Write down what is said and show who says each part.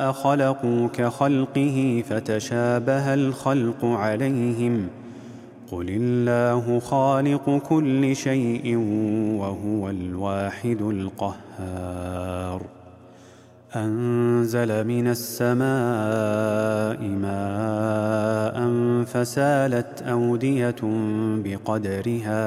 Speaker 1: السماء خلقوا كخلقه فتشابه الخلق عليهم قل الله خالق كل شيء وهو الواحد القهار أنزل من السماء ماء فسالت أودية بقدرها